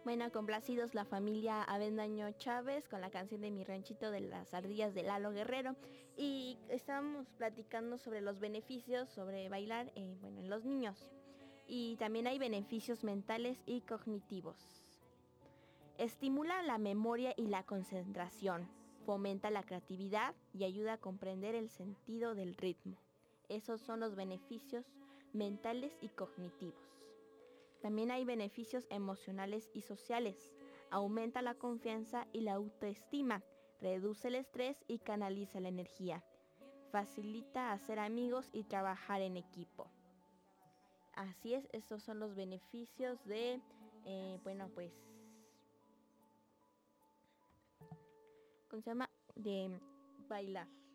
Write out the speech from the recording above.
Bueno, complacidos la familia Avendaño Chávez con la canción de Mi Ranchito de las Ardillas de Lalo Guerrero. Y estábamos platicando sobre los beneficios sobre bailar en los niños. Y también hay beneficios mentales y cognitivos. Estimula la memoria y la concentración. Fomenta la creatividad y ayuda a comprender el sentido del ritmo. Esos son los beneficios mentales y cognitivos. También hay beneficios emocionales y sociales. Aumenta la confianza y la autoestima, reduce el estrés y canaliza la energía. Facilita hacer amigos y trabajar en equipo. Así es, estos son los beneficios de, ¿cómo se llama? De bailar.